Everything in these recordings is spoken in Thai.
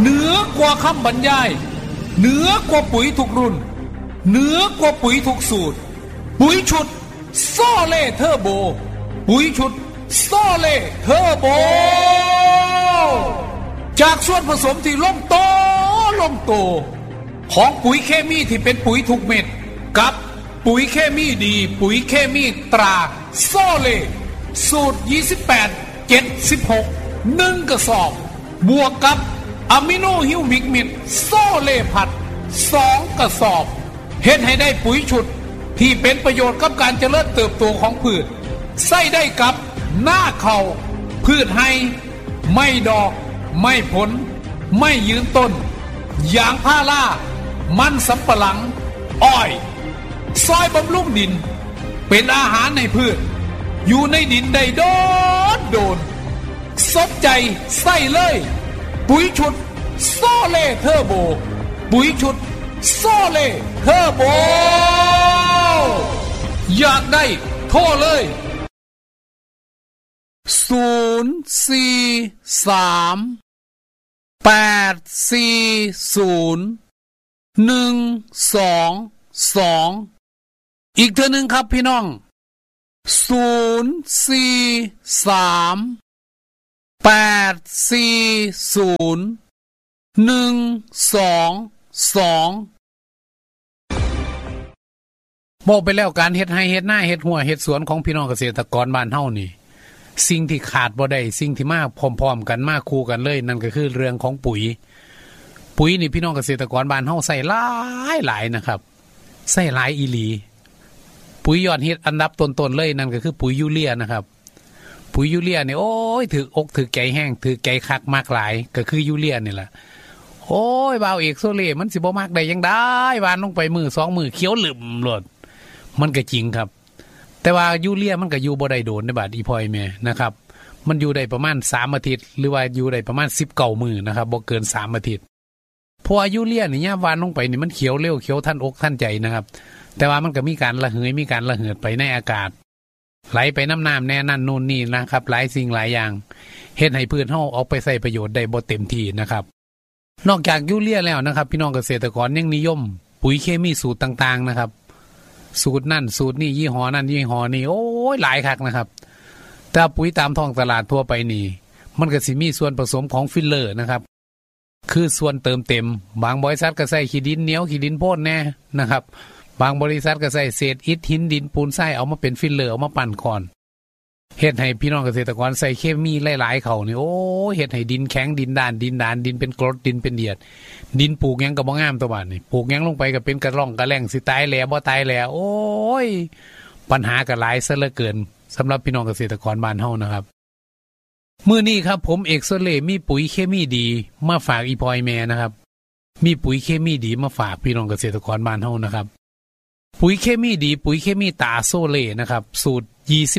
เหนือกว่าคำบรรยายเหนือกว่าปุ๋ยทุกรุ่นเหนือกว่าปุ๋ยทุกสูตรปุ๋ยชุดโซเล่เทอร์โบปุ๋ยชุดโซเล่เทอร์โบจากส่วนผสมที่ลงโตของปุ๋ยเคมีที่เป็นปุ๋ยทุกเม็ดกับปุ๋ยเคมีดีปุ๋ยเคมีตราโซเล่สูตร28 76 1กระสอบบวกกับอะมิโนฮิวมิกเม็ดโซเล่ผัด2กระสอบเฮ็ดให้ได้ปุ๋ยชุดที่เป็นประโยชน์กับการเจริญเติบโตของพืชใส่ได้กับหน้าเขาพืชให้ไม่ดอกไม่ผลไม่ยืนต้นยางพารามันสำปะหลังอ้อยซอยบำรุงดินเป็นอาหารในพืชอยู่ในดินได้โดนสนใจใส่เลยปุ๋ยชุดโซเล่เทอร์โบปุ๋ยชุดโซเล่เทอร์โบอยากได้โทรเลย043-840-122อีกเทื่อนึงครับพี่น้อง043-840-122บอกไปแล้วการเฮ็ดไร่เฮ็ดนาเฮ็ดหัวเฮ็ดสวนของพี่น้องเกษตรกรบ้านเฮานี่สิ่งที่ขาดบ่ได้สิ่งที่มาพร้อมๆกันมาคู่กันเลยนั่นก็คือเรื่องของปุ๋ยนี่พี่น้องเกษตรกรบ้านเฮาใส่หลายนะครับใส่หลายอีหลีปุ๋ยยอดฮิตอันดับต้นๆเลยนั่นก็คือปุ๋ยยูเรียนะครับปุ๋ยยูเรียนี่โอ้ยถืออกถือใจแห้งถือใจคักมากหลายก็คือยูเรียนี่แหละโอ้ยบ่าวเอกโซเล่มันสิบ่มักได้ยังได้วานลงไปมือ2มือเขียวหลึมโลดมันก็จริงครับแต่ว่ายูเรียมันก็อยู่บ่ได้โดนในบาดอีพอยแม่นะครับมันอยู่ได้ประมาณ3อาทิตย์หรือว่าอยู่ได้ประมาณ19มื้อนะครับบ่เกิน3อาทิตย์เพราะยูเรียนี่ยามวานลงไปนี่มันเขียวเร็วเขียวทันอกทันใจนะครับแต่ว่ามันก็มีการระเหยมีการระเหิดไปในอากาศไหลไปน้ำแน่นั่นนู่นนี่นะครับหลายสิ่งหลายอย่างเฮ็ดให้พืชเฮาเอาไปใช้ประโยชน์ได้บ่เต็มที่นะครับนอกจากยูเรียแล้วนะครับพี่น้องเกษตรกรยังนิยมปุ๋ยเคมีสูตรต่างๆนะครับสูตรนั่นสูตรนี่ยี่ห้อนั่นยี่ห้อนี่โอ้ยหลายคักนะครับแต่ปุ๋ยตามท้องตลาดทั่วไปนี่มันก็สิมีส่วนผสมของฟิลเลอร์นะครับคือส่วนเติมเต็มบางบริษัทก็ใส่ขี้ดินเหนียวขี้ดินโพดแน่นะครับบางบริษัทก็ใส่เศษอิฐหินดินปูนทรายเอามาเป็นฟิลเลอร์เอามาปั่นก่อนเฮ็ดให้พี่น้องเกษตรกรใส่เคมีหลายๆเขานี่โอ้เฮ็ดให้ดินแข็งดินด้านดินเป็นกรดดินเป็นเดียดดินปลูกหยังก็บ่งามตัวบาดนี่ปลูกหยังลงไปก็เป็นกระร่องกระแหล่งสิตายแล้วบ่ตายแล้วโอ้ยปัญหาก็หลายซะเหลือเกินสำหรับพี่น้องเกษตรกรบ้านเฮานะครับมื้อนี้ครับผมเอกโซเล่มีปุ๋ยเคมีดีมาฝากอีพอยแม่นะครับมีปุ๋ยเคมีดีมาฝากพี่น้องเกษตรกรบ้านเฮานะครับปุ๋ยเคมีดีปุ๋ยเคมีตาโซเล่นะครับสูตร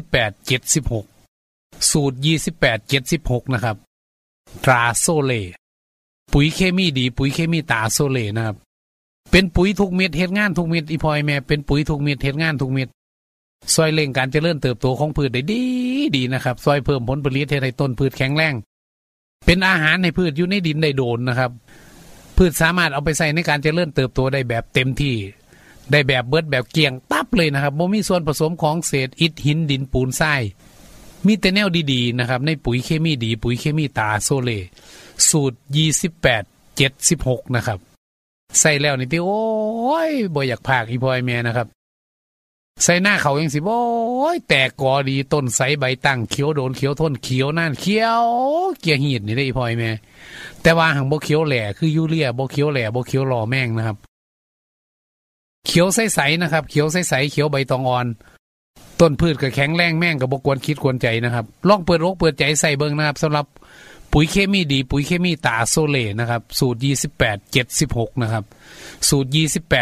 2876สูตร2876นะครับตราโซเล่ปุ๋ยเคมีดีปุ๋ยเคมีตาโซเล่นะครับเป็นปุ๋ยทุกเม็ดเฮ็ดงานทุกเม็ดอีพอยแม่เป็นปุ๋ยทุกเม็ดเฮ็ดงานทุกเม็ดช่วยเร่งการเจริญเติบโตของพืชได้ดีนะครับช่วยเพิ่มผลผลิตให้ต้นพืชแข็งแรงเป็นอาหารให้พืชอยู่ในดินได้โดนนะครับพืชสามารถเอาไปใส่ในการเจริญเติบโตได้แบบเต็มที่ได้แบบเบิดแบบเกี่ยงตับเลยนะครับบ่มีส่วนผสมของเศษอิฐหินดินปูนทรายมีแต่แนวดีๆนะครับในปุ๋ยเคมีดีปุ๋ยเคมีตาโซเล่สูตร2876นะครับใส่แล้วนี่ติโอ้ยบ่อยากพากอีพอยแม่นะครับใส่หน้าเขาจังสิโอ้ยแตกกอดีต้นใสใบตั้งเขียวโดนเขียวทนเขียวนั่นเขียวเกียหีดนี่ได้อีพอยแม่แต่ว่าหังบ่เขียวแหล่คือยูเรียบ่เขียวแหล่บ่เขียวหล่อแม่งนะครับเขียวใสๆนะครับเขียวใสๆเขียวใบตองอ่อนต้นพืชก็แข็งแรงแม่งก็บ่ควรคิดควรใจนะครับลองเปิดอกเปิดใจใส่เบิ่งนะครับสำหรับปุ๋ยเคมีดีปุ๋ยเคมีตาโซเล่นะครับสูตร2876นะครับสูตร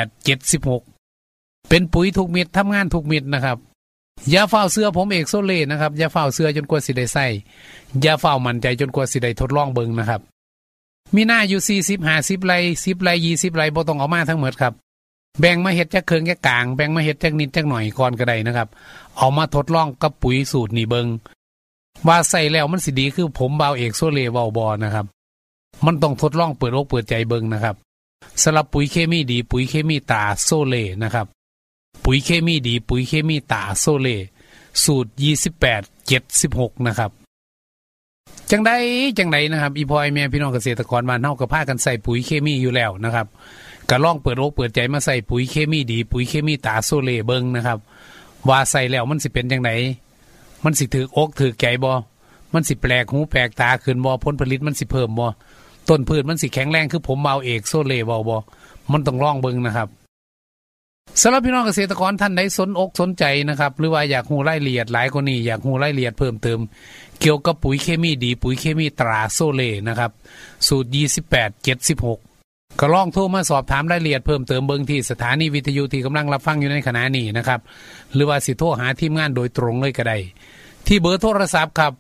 2876เป็นปุ๋ยทุกเม็ดทำงานทุกเม็ดนะครับอย่าเฝ้าเสื้อผมเอกโซเล่นะครับอย่าเฝ้าเสื้อจนกว่าสิได้ใส่อย่าเฝ้ามั่นใจจนกว่าสิได้ทดลองเบิ่งนะครับมีหน้าอยู่40-50ไร่10ไร่20ไร่บ่ต้องเอามาทั้งหมดครับแบ่งมาเฮ็ดจักเครื่องจักกลางแบ่งมาเฮ็ดจักนิดจักหน่อยก่อนก็ได้นะครับเอามาทดลองกับปุ๋ยสูตรนี้เบิ่งว่าใส่แล้วมันสิดีคือผมบ่าวเอกโซเล่เว้าบ่นะครับมันต้องทดลองเปิดอกเปิดใจเบิ่งนะครับสำหรับปุ๋ยเคมีดีปุ๋ยเคมีตาโซเล่นะครับปุ๋ยเคมีดีปุ๋ยเคมีตาโซเล่สูตร2876นะครับจังไดนะครับอีพอยแม่พี่น้องเกษตรกรบ้านเฮาก็พากันใส่ปุ๋ยเคมีอยู่แล้วนะครับก็ลองเปิดอกเปิดใจมาใส่ปุ๋ยเคมีดีปุ๋ยเคมีตาโซเล่เบิ่งนะครับว่าใส่แล้วมันสิเป็นจังไดมันสิถืออกถือใจบ่มันสิแปลกหูแปลกตาขึ้นบ่ผลผลิตมันสิเพิ่มบ่ต้นพืชมันสิแข็งแรงคือผมเบาเอกโซเล่บ่มันต้องลองเบิ่งนะครับสำหรับพี่น้องเกษตรกรท่านใดสนอกสนใจนะครับหรือว่าอยากรู้รายละเอียดหลายกว่านี้อยากรู้รายละเอียดเพิ่มเติมเกี่ยวกับปุ๋ยเคมีดีปุ๋ยเคมีตราโซเล่นะครับสูตร2876ก็ลองโทรมาสอบถามรายละเอียดเพิ่มเติมเบิ่งที่สถานีวิทยุที่กำลังรับฟังอยู่ในขณะนี้นะครับหรือว่าสิโทรหาทีมงานโดยตรงเลยก็ได้ที่เบอร์โทรศัพท์ครับ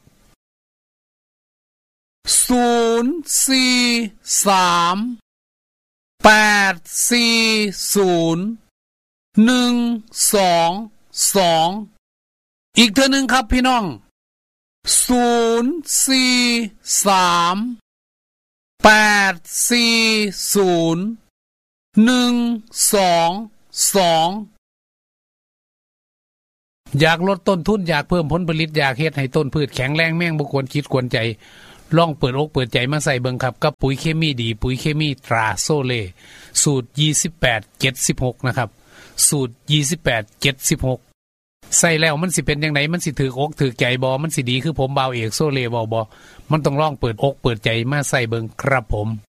043-840-122อีกเท่านึงครับพี่น้อง043-840-122อยากลดต้นทุนอยากเพิ่มผลผลิตอยากเฮ็ดให้ต้นพืชแข็งแรงแม่งบ่ควรคิดควรใจลองเปิดอกเปิดใจมาใส่เบิ่งครับกับปุ๋ยเคมีดีปุ๋ยเคมีตราโซเล่สูตร2876นะครับสูตร2876ใส่แล้วมันสิเป็นจังไดมันสิถืออกถือใจบ่มันสิดีคือผมเบาเอกโซเล่บ่มันต้องลองเปิดอกเปิดใจมาใส่เบิ่งครับผม